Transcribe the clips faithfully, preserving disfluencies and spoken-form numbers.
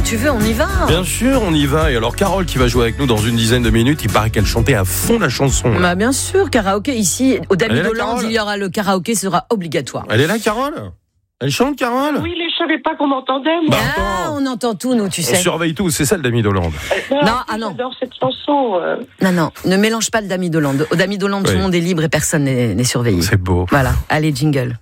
quand tu veux, on y va. Bien sûr, on y va. Et alors, Carole qui va jouer avec nous dans une dizaine de minutes, il paraît qu'elle chantait à fond la chanson. Bah, bien sûr, karaoké. Ici, au Dami Elle est là, d'Hollande, Carole il y aura le karaoké, sera obligatoire. Elle est là, Carole ? Elle chante, Carole ? Oui, mais je savais pas qu'on m'entendait, moi. Bah, Ah, attends. on entend tout, nous, tu On sais. surveille tout, c'est ça le Dami d'Hollande. Non, Non, ah non. J'adore cette chanson. euh. Non, non, ne mélange pas le Dami d'Hollande. Au Dami d'Hollande, Oui. tout le monde est libre et personne n'est, n'est surveillé. C'est beau. Voilà, allez, jingle.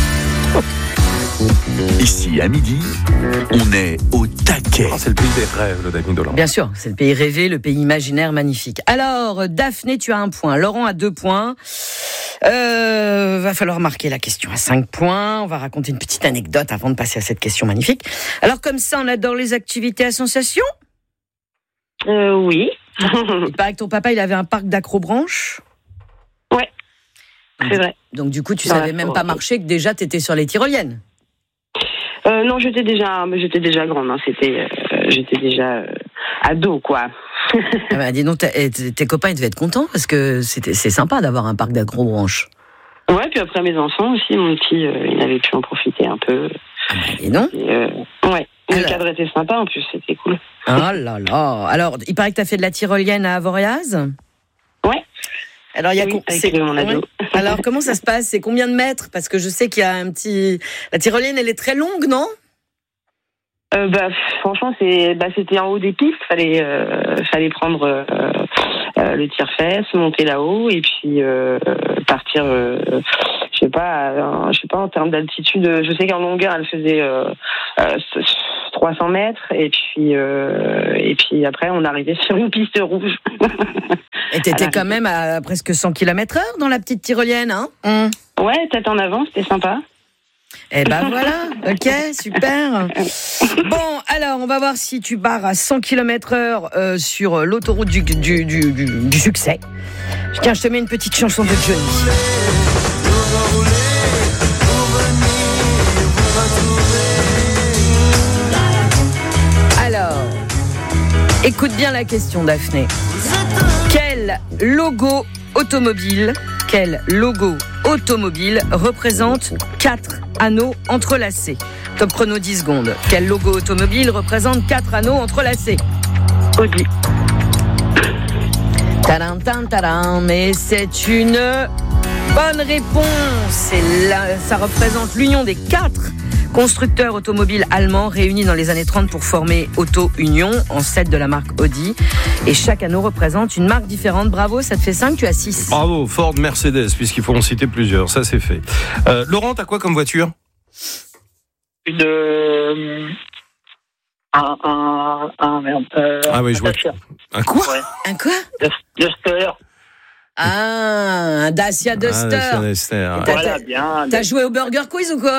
Ici, à midi, on est au taquet. Ah, c'est le pays des rêves, le Dami d'Hollande. Bien sûr, c'est le pays rêvé, le pays imaginaire magnifique. Alors, Daphné, tu as un point. Laurent a deux points. Euh, va falloir marquer la question à cinq points. On va raconter une petite anecdote avant de passer à cette question magnifique. Alors, comme ça, on adore les activités à sensation. Euh, oui. Il paraît que ton papa, il avait un parc d'accrobranche. Ouais, c'est vrai. Donc, du coup, tu Dans savais la même forêt. pas marcher, que déjà, t'étais sur les tyroliennes. Euh, non, j'étais déjà, mais j'étais déjà grande. Hein. C'était, euh, j'étais déjà euh, ado, quoi. Ah bah, dis donc, tes, tes copains, ils devaient être contents parce que c'était, c'est sympa d'avoir un parc d'accrobranche. Ouais, puis après mes enfants aussi, mon petit, euh, il avait pu en profiter un peu. Ah bah, dis donc. Et, euh, ouais, le Alors. cadre était sympa en plus, c'était cool. Oh là là. Alors, il paraît que tu as fait de la tyrolienne à Avoriaz. Ouais. Alors, il y a Oui, con- avec c'est- mon ado. ouais. Alors, comment ça se passe ? C'est combien de mètres ? Parce que je sais qu'il y a un petit. La tyrolienne, elle est très longue, non ? Euh, bah, franchement, c'est, bah, c'était en haut des pistes. Fallait, euh, fallait prendre euh, euh, le tire-fesse, monter là-haut et puis euh, partir. Euh, je sais pas, euh, je sais pas en termes d'altitude. Je sais qu'en longueur, elle faisait euh, euh, trois cents mètres et puis euh, et puis après, on arrivait sur une piste rouge. Et t'étais Alors, quand même à presque cent kilomètres heure dans la petite tyrolienne, hein ? Hum. Ouais, tête en avant, c'était sympa. Eh ben voilà, ok, super. Bon, alors, on va voir si tu barres à cent kilomètres heure euh, sur l'autoroute du, du, du, du, du succès. Tiens, je te mets une petite chanson de Johnny. Alors, écoute bien la question, Daphné. Quel logo automobile, quel logo automobile représente quatre anneaux entrelacés ? Top chrono dix secondes. Quel logo automobile représente quatre anneaux entrelacés ? Audi. Tadam, tadam, tadam, mais c'est une bonne réponse. C'est là, ça représente l'union des quatre constructeurs automobiles allemands réunis dans les années trente pour former Auto Union, ancêtre de la marque Audi. Et chaque anneau représente une marque différente. Bravo, ça te fait cinq, tu as six. Bravo, Ford, Mercedes, puisqu'il faut en citer plusieurs. Ça, c'est fait. Euh, Laurent, t'as quoi comme voiture ? Une. Euh, un. Un. Un. Merde. Euh, Ah oui, je vois. Dacia. Un quoi ? Ouais. Un quoi ? Duster. Ah, un Dacia Ah, Duster. Dacia Duster, ouais. T'as- Voilà, bien. T'as joué au Burger Quiz ou quoi ?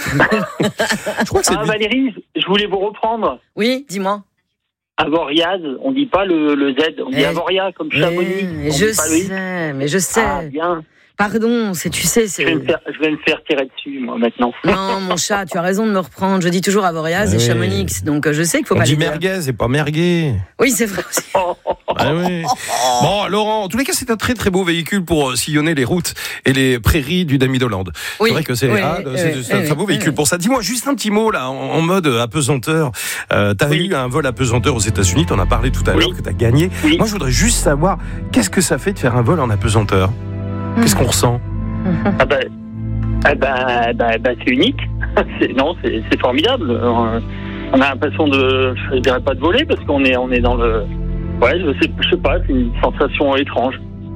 Je crois que c'est Ah, vite. Valérie, je voulais vous reprendre. Oui, dis-moi. Avoriaz, on dit pas le, le Z, on dit Eh, Avoria comme Chamonix. Mais on je dit pas le I. sais, mais je sais. Ah, bien. Pardon, c'est, tu sais, Je c'est... vais, me faire, je vais me faire tirer dessus, moi, maintenant. Non, mon chat, tu as raison de me reprendre. Je dis toujours Avoriaz Ah et oui. Chamonix, donc euh, je sais qu'il faut On pas dit les dire. merguez et pas merguez. Oui, c'est vrai aussi. Ah oui. Bon, Laurent, en tous les cas, c'est un très très beau véhicule pour euh, sillonner les routes et les prairies du Dami d'Hollande. Oui. C'est vrai que c'est, Oui, ah, c'est, oui, c'est un oui, très beau oui, véhicule oui. pour ça. Dis-moi juste un petit mot là, en, en mode apesanteur. Euh, t'as Oui. eu un vol apesanteur aux États-Unis, t'en as parlé tout à Oui. l'heure que t'as gagné. Oui. Moi, je voudrais juste savoir qu'est-ce que ça fait de faire un vol en apesanteur. Qu'est-ce qu'on ressent ? Ah bah, ah bah, bah, bah, c'est unique. C'est, non, c'est, c'est formidable. Euh, On a l'impression de, je dirais pas de voler, parce qu'on est, on est dans le... Ouais, je sais, je sais pas, c'est une sensation étrange.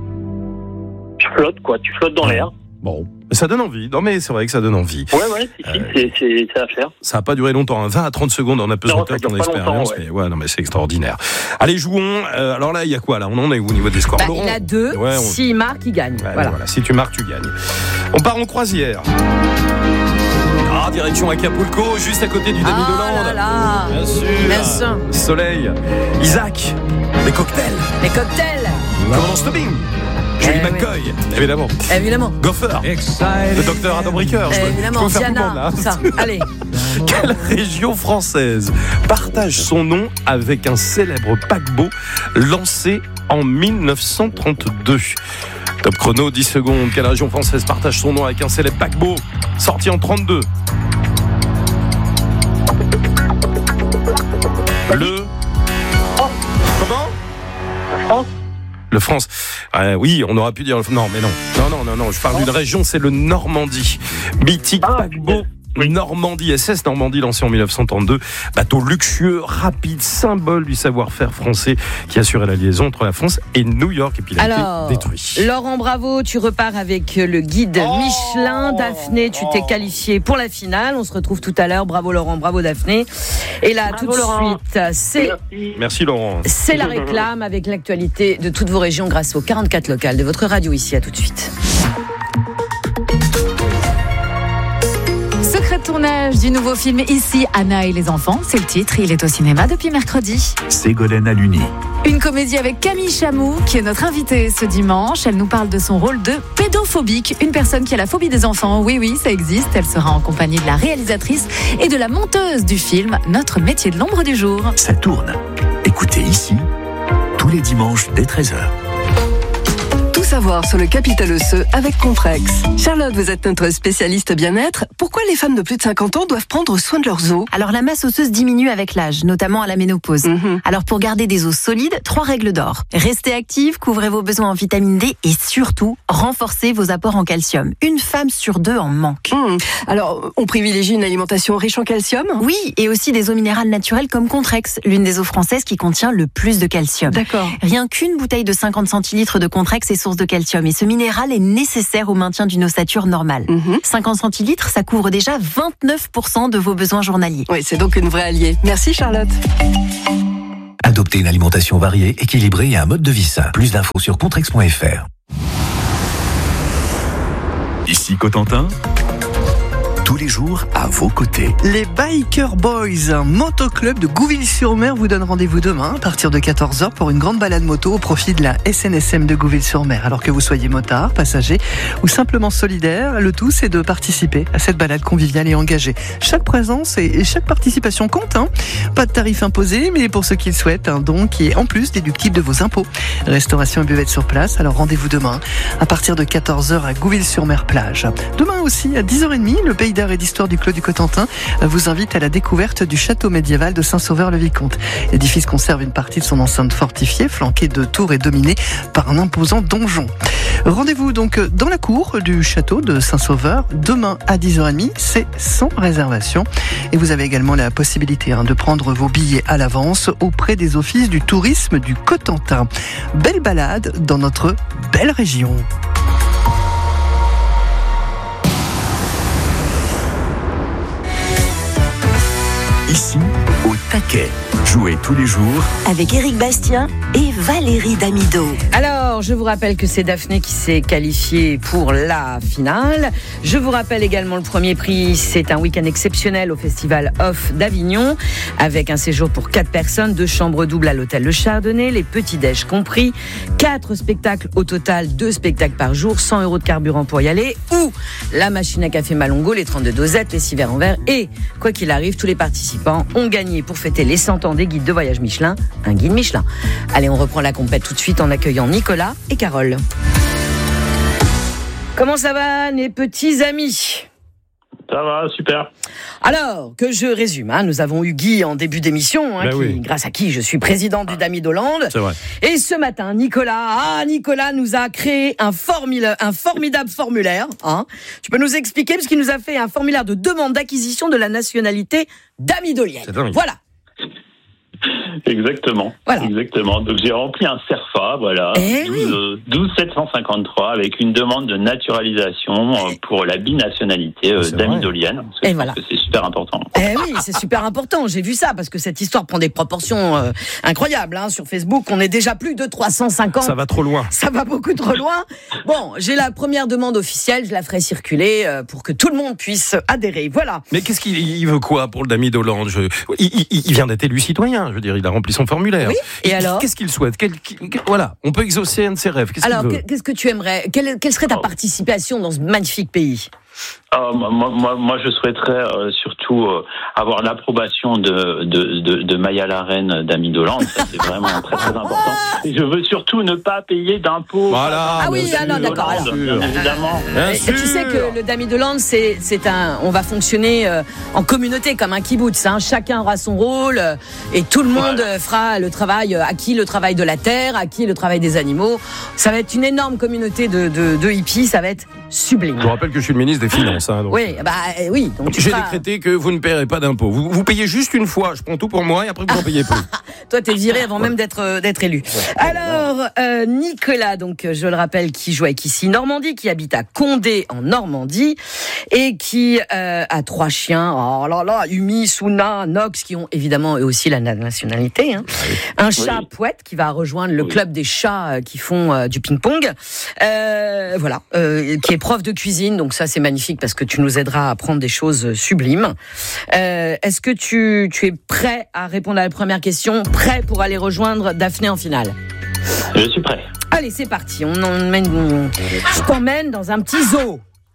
Tu flottes, quoi, tu flottes dans l'air. Bon, ça donne envie. Non, mais c'est vrai que ça donne envie. Ouais, ouais, si, si, c'est, c'est, c'est à faire. Ça n'a pas duré longtemps, hein. vingt à trente secondes en apesanteur, Non, ça dure ton pas expérience. longtemps, ouais. Mais ouais, non, mais c'est extraordinaire. Allez, jouons. Euh, alors là, il y a quoi là ? On en est où au niveau des scores ? Bah, Laurent il a deux. Ouais, on- S'il marque, il gagne. Ouais, voilà. voilà. Si tu marques, tu gagnes. On part en croisière. Ah, direction Acapulco, juste à côté du Dami Ah d'Hollande. là là. Bien sûr. Bien sûr. Soleil. Isaac. Les cocktails. Les cocktails, Commandant Stubbing. Julie Eh oui. McCoy. Évidemment. évidemment. Gopher. Le docteur Adam Ricoeur. Je peux- je Évidemment, peux faire tout le monde, Diana, là. tout ça. Allez. Quelle région française partage son nom avec un célèbre paquebot lancé en dix-neuf cent trente-deux ? Top chrono, dix secondes. Quelle région française partage son nom avec un célèbre paquebot sorti en trente-deux ? Le... Comment ? France. Le France. Euh, oui, on aurait pu dire... Non, mais non. Non, non, non, non. Je parle d'une région, c'est le Normandie. Mythique Ah, paquebot. Oui. Normandie, S S Normandie, lancé en dix-neuf cent trente-deux. Bateau luxueux, rapide, symbole du savoir-faire français qui assurait la liaison entre la France et New York. Et puis il a Alors, été détruit. Laurent, bravo, tu repars avec le guide Oh Michelin. Daphné, tu t'es qualifié pour la finale. On se retrouve tout à l'heure. Bravo Laurent, bravo Daphné. Et là, Bravo, tout de Laurent. suite, c'est, Merci. Merci Laurent. c'est la réclame avec l'actualité de toutes vos régions grâce aux quarante-quatre locales de votre radio ici. À tout de suite. Secret de tournage du nouveau film Ici, Anna et les enfants, c'est le titre, il est au cinéma depuis mercredi. Ségolène Haluni. Une comédie avec Camille Chamou, qui est notre invitée ce dimanche. Elle nous parle de son rôle de pédophobique, une personne qui a la phobie des enfants. Oui, oui, ça existe. Elle sera en compagnie de la réalisatrice et de la monteuse du film Notre métier de l'ombre du jour. Ça tourne. Écoutez Ici, tous les dimanches dès treize heures. Tout savoir sur le capital osseux avec Contrex. Charlotte, vous êtes notre spécialiste bien-être. Pourquoi les femmes de plus de cinquante ans doivent prendre soin de leurs os ? Alors la masse osseuse diminue avec l'âge, notamment à la ménopause. Mhm. Alors pour garder des os solides, trois règles d'or. Restez active, couvrez vos besoins en vitamine D et surtout, renforcez vos apports en calcium. Une femme sur deux en manque. Mmh. Alors, on privilégie une alimentation riche en calcium ? Oui, et aussi des eaux minérales naturelles comme Contrex, l'une des eaux françaises qui contient le plus de calcium. D'accord. Rien qu'une bouteille de cinquante centilitres de Contrex est source de calcium et ce minéral est nécessaire au maintien d'une ossature normale. Mhm. cinquante centilitres, ça couvre déjà vingt-neuf pour cent de vos besoins journaliers. Oui, c'est donc une vraie alliée. Merci Charlotte. Adoptez une alimentation variée, équilibrée et un mode de vie sain. Plus d'infos sur contrex point f r. Ici Cotentin, tous les jours à vos côtés. Les Biker Boys, un motoclub de Gouville-sur-Mer, vous donne rendez-vous demain à partir de quatorze heures pour une grande balade moto au profit de la S N S M de Gouville-sur-Mer. Alors que vous soyez motard, passager ou simplement solidaire, le tout c'est de participer à cette balade conviviale et engagée. Chaque présence et chaque participation compte. Hein. Pas de tarif imposé, mais pour ceux qui le souhaitent, un don qui est en plus déductible de vos impôts. Restauration et buvette sur place, alors rendez-vous demain à partir de quatorze heures à Gouville-sur-Mer plage. Demain aussi à dix heures trente, le Pays d'art et d'histoire du Clos du Cotentin vous invite à la découverte du château médiéval de Saint-Sauveur-le-Vicomte. L'édifice conserve une partie de son enceinte fortifiée, flanquée de tours et dominée par un imposant donjon. Rendez-vous donc dans la cour du château de Saint-Sauveur demain à dix heures trente, c'est sans réservation. Et vous avez également la possibilité hein, de prendre vos billets à l'avance auprès des offices du tourisme du Cotentin. Belle balade dans notre belle région. Ici, au taquet. Jouez tous les jours Avec Éric Bastien et Valérie Damido. Alors, je vous rappelle que c'est Daphné qui s'est qualifiée pour la finale. Je vous rappelle également le premier prix. C'est un week-end exceptionnel au Festival Off d'Avignon avec un séjour pour quatre personnes, deux chambres doubles à l'hôtel Le Chardonnay, les petits-déj compris, quatre spectacles au total, deux spectacles par jour, cent euros de carburant pour y aller, ou la machine à café Malongo, les trente-deux dosettes, les six verres en verre. Et, quoi qu'il arrive, tous les participants ont gagné pour fêter les cent ans des guides de voyage Michelin, un guide Michelin. Allez, on reprend la compète tout de suite en accueillant Nicolas et Carole. Comment ça va, les petits amis ? Ça va, super. Alors, que je résume, hein, nous avons eu Guy en début d'émission, hein, Ben qui, oui. grâce à qui je suis président du Dami d'Hollande. C'est vrai. Et ce matin, Nicolas, ah, Nicolas nous a créé un, formula, un formidable formulaire. Hein. Tu peux nous expliquer, parce qu'il nous a fait un formulaire de demande d'acquisition de la nationalité damidolienne. C'est dingue. Voilà. Exactement. Voilà. Exactement. Donc j'ai rempli un CERFA, voilà, Eh oui. douze sept cent cinquante-trois, avec une demande de naturalisation euh, pour la binationalité euh, C'est damidolienne. Parce que Et je voilà. pense que c'est super important. Eh oui, c'est super important. J'ai vu ça parce que cette histoire prend des proportions euh, incroyables. Hein. Sur Facebook, on est déjà plus de trois cent cinquante. Ça va trop loin. Ça va beaucoup trop loin. Bon, j'ai la première demande officielle, je la ferai circuler euh, pour que tout le monde puisse adhérer. Voilà. Mais qu'est-ce qu'il il veut quoi pour le Dami d'Hollande je... il, il, il vient d'être élu citoyen, je veux dire, il a rempli son formulaire. Oui, et Il- alors Qu'est-ce qu'il souhaite Quel- quel- Voilà, on peut exaucer un de ses rêves. Qu'est-ce Alors, qu'il veut que- qu'est-ce que tu aimerais quelle, quelle serait ta Oh. participation dans ce magnifique pays ? Euh, moi, moi, moi, je souhaiterais euh, surtout euh, avoir l'approbation de, de, de, de Maya la reine d'Amidolande. Ça, c'est vraiment très, très important. Et je veux surtout ne pas payer d'impôts. Voilà. Ah oui, ah non, d'accord. Alors, évidemment. Et, et tu sais que le Damidoland, c'est, c'est un, on va fonctionner euh, en communauté comme un kibbutz. Hein. Chacun aura son rôle euh, et tout le monde ouais. fera le travail. Euh, à qui le travail de la terre, à qui le travail des animaux. Ça va être une énorme communauté de, de, de hippies. Ça va être sublime. Je vous rappelle que je suis le ministre des Finances. Hein, donc. Oui, bah oui. Donc J'ai feras... décrété que vous ne paierez pas d'impôts. Vous, vous payez juste une fois. Je prends tout pour moi et après vous n'en payez plus. Toi, t'es viré avant ouais. même d'être d'être élu. Ouais. Alors, euh, Nicolas, donc je le rappelle, qui joue avec ici Normandie, qui habite à Condé en Normandie et qui euh, a trois chiens. Oh là là, Umi, Suna, Nox, qui ont évidemment eux aussi la nationalité. Hein. Oui. Un chat oui. Pouette qui va rejoindre le oui. club des chats qui font euh, du ping-pong. Euh, voilà, euh, qui est prof de cuisine. Donc ça, c'est magnifique parce que tu nous aideras à apprendre des choses sublimes. Euh, est-ce que tu, tu es prêt à répondre à la première question? Prêt pour aller rejoindre Daphné en finale? Je suis prêt. Allez, c'est parti. On emmène, je t'emmène dans un petit zoo.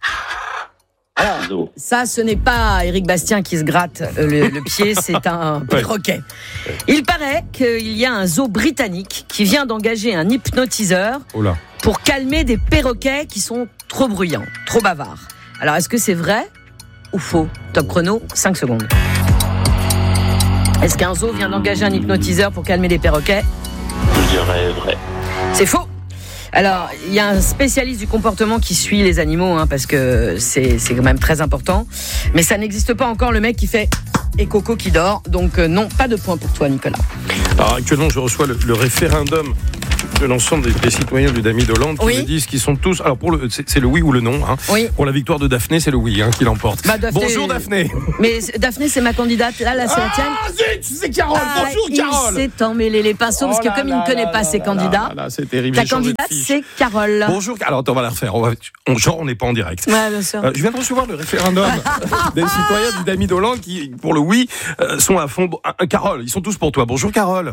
Alors, ça, ce n'est pas Éric Bastien qui se gratte le, le pied, c'est un perroquet. Il paraît qu'il y a un zoo britannique qui vient d'engager un hypnotiseur Oula. pour calmer des perroquets qui sont trop bruyants, trop bavards. Alors, est-ce que c'est vrai ou faux? Top chrono, cinq secondes. Est-ce qu'un zoo vient d'engager un hypnotiseur pour calmer des perroquets? Je dirais vrai. C'est faux. Alors, il y a un spécialiste du comportement qui suit les animaux, hein, parce que c'est, c'est quand même très important. Mais ça n'existe pas encore, le mec qui fait « et Coco qui dort ». Donc euh, non, pas de point pour toi, Nicolas. Alors actuellement, je reçois le, le référendum de l'ensemble des, des citoyens du Damidoland qui oui. me disent qu'ils sont tous... Alors, pour le, c'est, c'est le oui ou le non. Hein. Oui. Pour la victoire de Daphné, c'est le oui hein, qui l'emporte. Bah, Daphné, bonjour Daphné. Mais Daphné, c'est ma candidate. Là, là c'est ah, la tienne. Ah, zut, c'est Carole. Ah, bonjour Carole. Il s'est emmêlé les pinceaux oh parce que comme il ne connaît là, pas là, ses là, candidats, là, là, c'est terrible. Ta candidate, c'est Carole. Bonjour. Alors, attends, on va la refaire. On va, on, genre, on n'est pas en direct. Ouais, bien sûr. Euh, je viens de recevoir le référendum des citoyens du Damidoland qui, pour le oui, euh, sont à fond. Euh, Carole, ils sont tous pour toi. Bonjour Carole.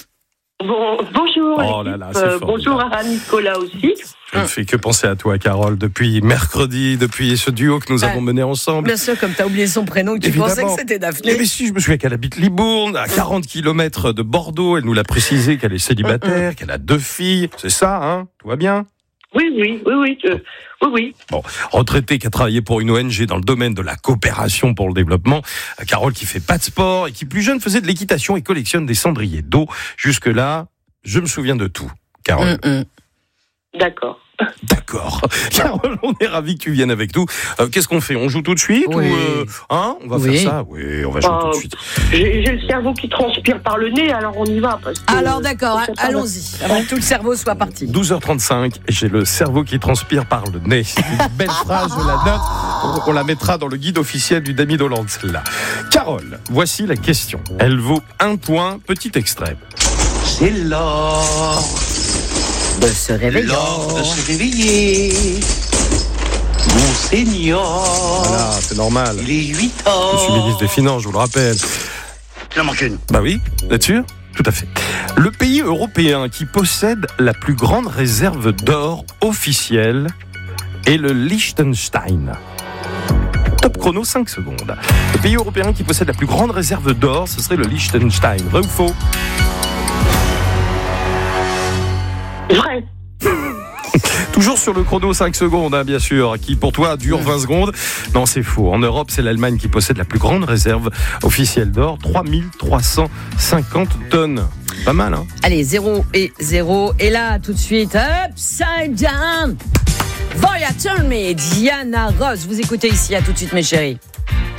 Bon, bonjour, oh là là, euh, bonjour à Nicolas aussi. Je ne fais que penser à toi, Carole, depuis mercredi, depuis ce duo que nous ouais. avons mené ensemble. Bien sûr, comme tu as oublié son prénom, tu Évidemment. pensais que c'était Daphné. Mais si, je me souviens qu'elle habite Libourne, à quarante kilomètres de Bordeaux. Elle nous l'a précisé qu'elle est célibataire, mm-hmm. qu'elle a deux filles. C'est ça, hein? Tout va bien? Oui, oui, oui, oui, euh, oui, oui. Bon, retraitée qui a travaillé pour une O N G dans le domaine de la coopération pour le développement, Carole qui fait pas de sport et qui plus jeune faisait de l'équitation et collectionne des cendriers d'eau. Jusque-là, je me souviens de tout, Carole. Mm-mm. D'accord. D'accord. Carole, on est ravis que tu viennes avec nous. Euh, qu'est-ce qu'on fait? On joue tout de suite oui. ou euh, hein On va oui. faire ça. Oui, on va jouer euh, tout de suite. J'ai, j'ai le cerveau qui transpire par le nez, alors on y va. Parce que, alors d'accord, euh, allons-y. Avant que tout le cerveau soit parti. douze heures trente-cinq, j'ai le cerveau qui transpire par le nez. C'est une belle phrase, je la note. On, on la mettra dans le guide officiel du Damidoland, celle-là. Carole, voici la question. Elle vaut un point. Petit extrait. C'est l'heure de se réveiller. L'heure de se réveiller. Monseigneur. Voilà, c'est normal. Il est huit heures. Je suis ministre des Finances, je vous le rappelle. Il en manque une. Bah oui, vous êtes sûr? Tout à fait. Le pays européen qui possède la plus grande réserve d'or officielle est le Liechtenstein. Top chrono, cinq secondes. Le pays européen qui possède la plus grande réserve d'or, ce serait le Liechtenstein. Vrai ou faux? Vrai. Toujours sur le chrono, cinq secondes, hein, bien sûr, qui pour toi dure vingt secondes. Non, c'est faux. En Europe, c'est l'Allemagne qui possède la plus grande réserve officielle d'or, trois mille trois cent cinquante tonnes. Pas mal, hein? Allez, zéro et zéro. Et là, tout de suite, Upside Down. Voya Turn Me, Diana Ross. Vous écoutez ici, à tout de suite, mes chéris.